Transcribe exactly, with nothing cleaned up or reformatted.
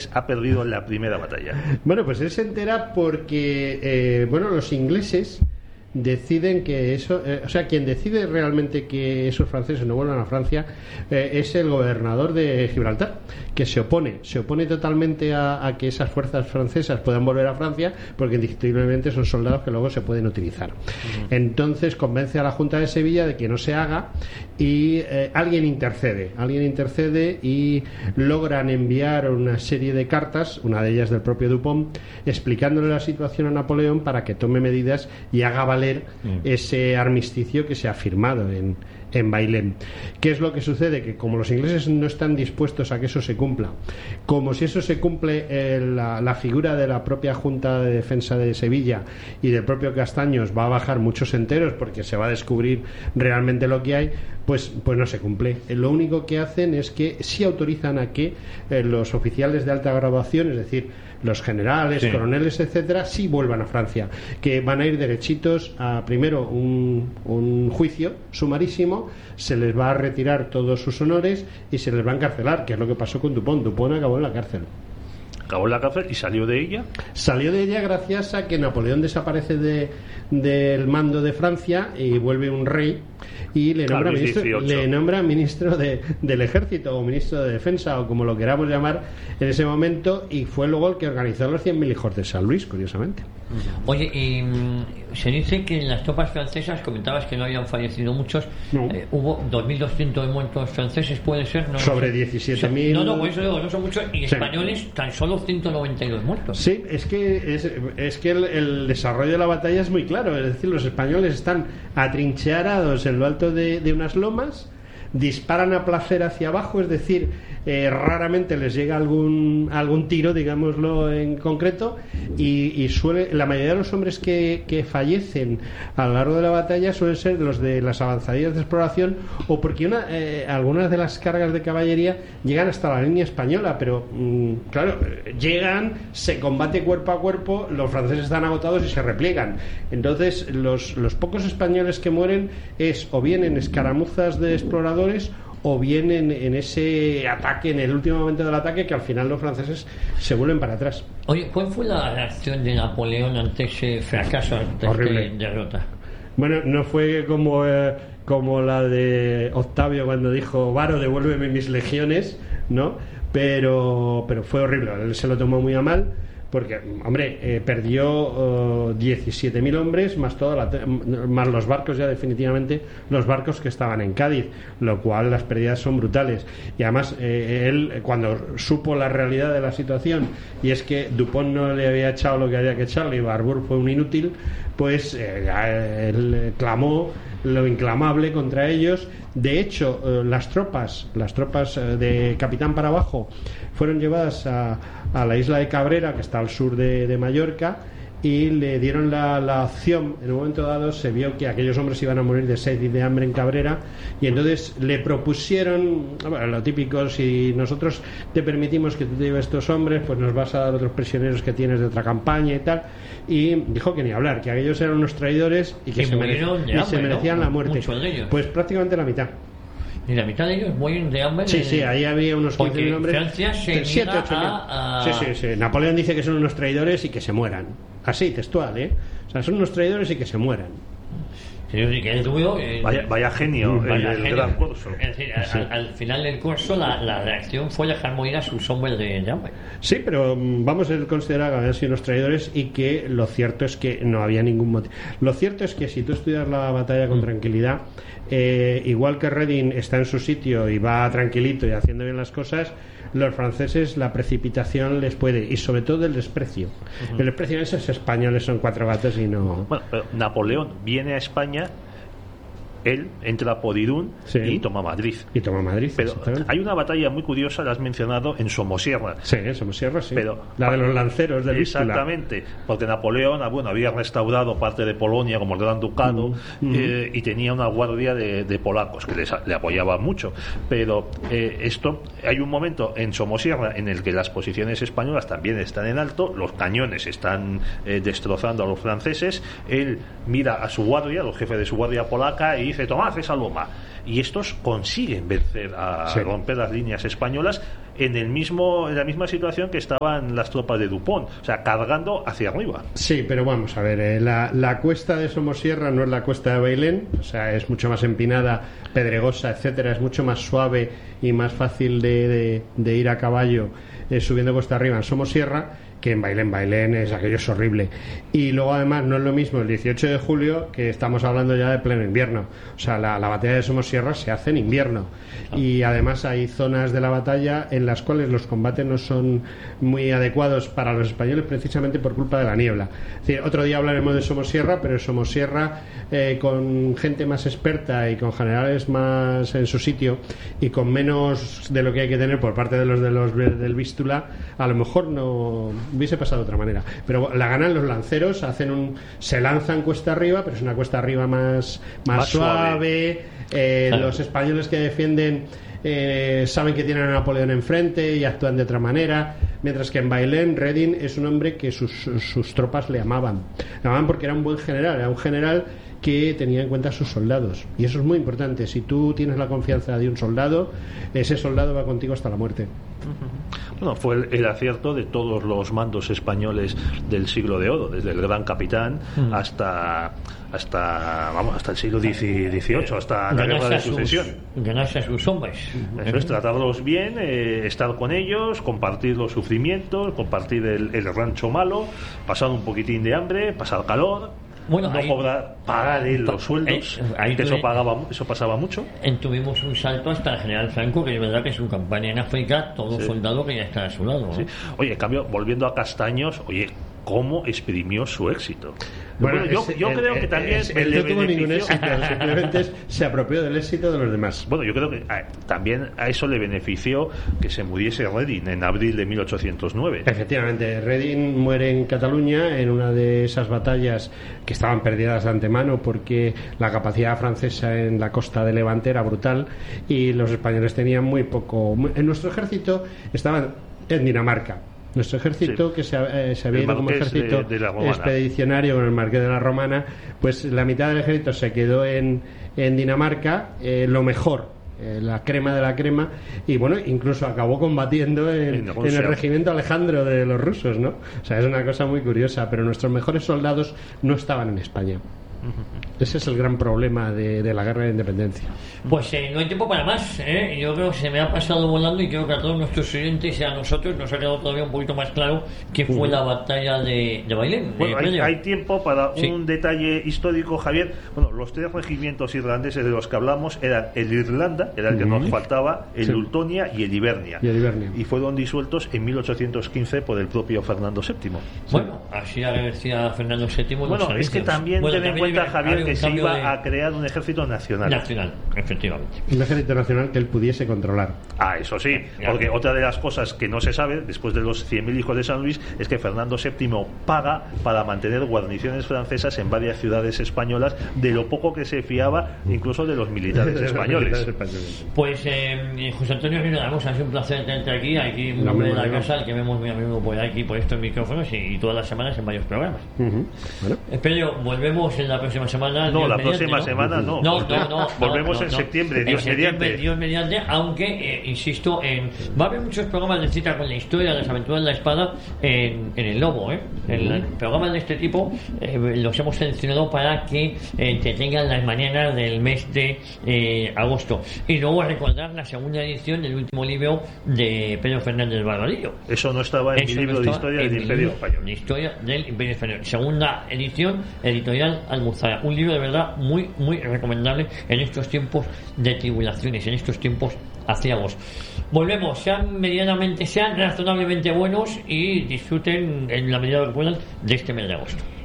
francés ha perdido la primera batalla? Bueno, pues él se entera porque, eh, bueno, los ingleses deciden que eso, eh, o sea, quien decide realmente que esos franceses no vuelvan a Francia eh, es el gobernador de Gibraltar, que se opone, se opone totalmente a, a que esas fuerzas francesas puedan volver a Francia, porque indiscutiblemente son soldados que luego se pueden utilizar. Uh-huh. Entonces convence a la Junta de Sevilla de que no se haga y eh, alguien intercede, alguien intercede y logran enviar una serie de cartas, una de ellas del propio Dupont, explicándole la situación a Napoleón para que tome medidas y haga valer mm. ese armisticio que se ha firmado en, en Bailén. ¿Qué es lo que sucede? Que como los ingleses no están dispuestos a que eso se cumpla, como si eso se cumple eh, la, la figura de la propia Junta de Defensa de Sevilla y del propio Castaños va a bajar muchos enteros porque se va a descubrir realmente lo que hay, pues, pues no se cumple. Eh, lo único que hacen es que sí autorizan a que eh, los oficiales de alta graduación, es decir, los generales, sí. coroneles, etcétera, sí vuelvan a Francia, que van a ir derechitos a primero un, un juicio sumarísimo, se les va a retirar todos sus honores y se les va a encarcelar, que es lo que pasó con Dupont. Dupont acabó en la cárcel. Acabó en la cárcel y salió de ella. Salió de ella gracias a que Napoleón desaparece de, del mando de Francia y vuelve un rey y le nombra, claro, ministro, le nombra ministro de, del ejército o ministro de defensa o como lo queramos llamar en ese momento, y fue luego el que organizó los cien mil hijos de San Luis, curiosamente. Oye, y se dice que en las tropas francesas, comentabas que no habían fallecido muchos, no. eh, hubo dos mil doscientos muertos franceses, puede ser, ¿no? Sobre diecisiete mil. No, no, por eso digo, no son muchos, y sí. españoles tan solo ciento noventa y dos muertos. Sí, es que es, es que el, el desarrollo de la batalla es muy claro, es decir, los españoles están atrincherados en lo alto de, de unas lomas, disparan a placer hacia abajo, es decir, eh, raramente les llega algún algún tiro, digámoslo en concreto, y, y suele, la mayoría de los hombres que, que fallecen a lo largo de la batalla suelen ser los de las avanzadillas de exploración, o porque una, eh, algunas de las cargas de caballería llegan hasta la línea española, pero mmm, claro, llegan, se combate cuerpo a cuerpo, los franceses están agotados y se repliegan. Entonces los, los pocos españoles que mueren es o bien en escaramuzas de exploradores o bien en, en ese ataque, en el último momento del ataque, que al final los franceses se vuelven para atrás. Oye, ¿cuál fue la reacción de Napoleón ante ese fracaso, ante esta derrota? Bueno, no fue como, eh, como la de Octavio cuando dijo: Varo, devuélveme mis legiones, ¿no? Pero, pero fue horrible, él se lo tomó muy a mal. Porque, hombre, eh, perdió uh, diecisiete mil hombres más, toda la te- más los barcos, ya definitivamente los barcos que estaban en Cádiz, lo cual las pérdidas son brutales. Y además eh, él, cuando supo la realidad de la situación, y es que Dupont no le había echado lo que había que echarle y Barbour fue un inútil, pues eh, él clamó lo inclamable contra ellos. De hecho, eh, las tropas las tropas eh, de capitán para abajo fueron llevadas a, a la isla de Cabrera, que está al sur de, de Mallorca, y le dieron la, la opción. En un momento dado se vio que aquellos hombres iban a morir de sed y de hambre en Cabrera, y entonces le propusieron, bueno, lo típico: si nosotros te permitimos que tú te lleves estos hombres, pues nos vas a dar otros prisioneros que tienes de otra campaña y tal. Y dijo que ni hablar, que aquellos eran unos traidores y que, se, mere- y se merecían, ¿no?, la muerte. Pues prácticamente la mitad. Y la mitad de ellos mueren de hambre. Sí, sí, ahí había unos quince mil hombres. Francia se siete, ocho mil. A, a... Sí, sí, sí. Napoleón dice que son unos traidores y que se mueran. Así, textual, ¿eh? O sea, son unos traidores y que se mueran. Sí, que es duro, eh, vaya, vaya genio, vaya el, el genio. gran curso. Es decir, sí. al, al final del curso la, la reacción fue dejar morir a sus hombres de, de hambre. Sí, pero vamos a considerar que habían sido unos traidores y que lo cierto es que no había ningún motivo. Lo cierto es que si tú estudias la batalla con tranquilidad, eh, igual que Reding está en su sitio y va tranquilito y haciendo bien las cosas, los franceses la precipitación les puede, y sobre todo el desprecio. Uh-huh. El desprecio de esos españoles son cuatro gatos y no. Bueno, pero Napoleón viene a España, él entra por Irún, sí, y toma Madrid. Y toma Madrid. Pero hay una batalla muy curiosa, la has mencionado, en Somosierra. Sí, en Somosierra, sí. Pero, la de los lanceros del exactamente, Vístula. Porque Napoleón, bueno, había restaurado parte de Polonia como el Gran Ducado, mm, eh, mm. y tenía una guardia de, de polacos que les, le apoyaban mucho. Pero eh, esto, hay un momento en Somosierra en el que las posiciones españolas también están en alto, los cañones están eh, destrozando a los franceses. Él mira a su guardia, los jefes de su guardia polaca, y dice: tomad esa loma. y estos consiguen vencer a sí. romper las líneas españolas en el mismo en la misma situación que estaban las tropas de Dupont, o sea, cargando hacia arriba. Sí, pero vamos a ver, eh, la, la cuesta de Somosierra no es la cuesta de Bailén, o sea, es mucho más empinada, pedregosa, etcétera, es mucho más suave y más fácil de, de, de ir a caballo eh, subiendo cuesta arriba en Somosierra que en Bailén. Bailén es aquello, es horrible. Y luego además no es lo mismo el dieciocho de julio, que estamos hablando ya de pleno invierno, o sea, la, la batalla de Somosierra se hace en invierno, y además hay zonas de la batalla en las cuales los combates no son muy adecuados para los españoles precisamente por culpa de la niebla. Es decir, otro día hablaremos de Somosierra, pero Somosierra eh, con gente más experta y con generales más en su sitio y con menos de lo que hay que tener por parte de los de los del Vístula, a lo mejor no hubiese pasado de otra manera, pero la ganan los lanceros, hacen un se lanzan cuesta arriba, pero es una cuesta arriba más más, más suave, suave. Eh, claro. Los españoles que defienden eh, saben que tienen a Napoleón enfrente y actúan de otra manera, mientras que en Bailén Reding es un hombre que sus, sus tropas le amaban le amaban porque era un buen general, era un general que tenía en cuenta a sus soldados, y eso es muy importante. Si tú tienes la confianza de un soldado, ese soldado va contigo hasta la muerte. Bueno, fue el, el acierto de todos los mandos españoles del siglo de oro, desde el gran capitán mm. hasta hasta vamos hasta el siglo dieciocho, hasta la guerra de sucesión. Ganarse a sus hombres. Eso es, tratarlos bien, eh, estar con ellos, compartir los sufrimientos, compartir el, el rancho malo, pasar un poquitín de hambre, pasar calor. Bueno, no ahí, cobrar, pagar eh, los sueldos, eh, ahí que eso pagaba, eso pasaba mucho. Tuvimos un salto hasta el general Franco, que es verdad que es su campaña en África, todo sí. soldado que ya está a su lado, ¿no? Sí. Oye, en cambio, volviendo a Castaños, oye, cómo exprimió su éxito. Bueno, bueno yo, es, yo el, creo que también es, él no tuvo ningún éxito, simplemente se apropió del éxito de los demás. Bueno, yo creo que a, también a eso le benefició que se muriese Reding en abril de mil ochocientos nueve. Efectivamente, Reding muere en Cataluña en una de esas batallas que estaban perdidas de antemano porque la capacidad francesa en la costa de Levante era brutal y los españoles tenían muy poco. En nuestro ejército estaban en Dinamarca. Nuestro ejército, sí. que se, eh, se había ido como ejército de, de expedicionario con el Marqués de la Romana, pues la mitad del ejército se quedó en, en Dinamarca, eh, lo mejor, eh, la crema de la crema, y bueno, incluso acabó combatiendo en, en el regimiento Alejandro de los rusos, ¿no? O sea, es una cosa muy curiosa, pero nuestros mejores soldados no estaban en España. Ese es el gran problema de, de la guerra de independencia. Pues eh, no hay tiempo para más, ¿eh? Yo creo que se me ha pasado volando y creo que a todos nuestros oyentes y a nosotros nos ha quedado todavía un poquito más claro qué fue uh-huh. la batalla de, de Bailén. Bueno, hay, hay tiempo para sí. un detalle histórico, Javier. Bueno, los tres regimientos irlandeses de los que hablamos eran el Irlanda, era el que uh-huh. nos faltaba, el sí. Ultonia y el Hibernia. Y el Hibernia. Y fueron disueltos en mil ochocientos quince por el propio Fernando séptimo. Bueno, así agradecía Fernando séptimo. Bueno, es que también bueno, ten en cuenta, Javier, que se iba de... a crear un ejército nacional. Nacional, efectivamente. Un ejército nacional que él pudiese controlar. Ah, eso sí, porque otra de las cosas que no se sabe, después de los cien mil hijos de San Luis, es que Fernando séptimo paga para mantener guarniciones francesas en varias ciudades españolas, de lo poco que se fiaba incluso de los militares españoles. Pues, eh, José Antonio, vamos, ha sido un placer tenerte aquí, aquí un hombre de la casa, al que vemos muy a menudo por aquí, por estos micrófonos y, y todas las semanas en varios programas. Uh-huh. Bueno. Espero, volvemos en la próxima semana. No, Dios la mediante, próxima ¿no? semana no. No, no, no. Volvemos no, no, en no. septiembre, Dios en septiembre, mediante. Dios mediante, aunque, eh, insisto, en, va a haber muchos programas de cita con la historia de las aventuras de la espada en, en el Lobo. ¿eh? En uh-huh. programas de este tipo eh, los hemos seleccionado para que eh, te tengan las mañanas del mes de eh, agosto. Y luego recordar la segunda edición del último libro de Pedro Fernández Barbadillo. Eso no estaba en Eso mi libro no de historia del Imperio Español. De historia del Imperio Español. Segunda edición, editorial Almuzara. Un libro de verdad muy, muy recomendable en estos tiempos de tribulaciones, en estos tiempos aciagos. Volvemos, sean medianamente, sean razonablemente buenos y disfruten en la medida que puedan de este mes de agosto.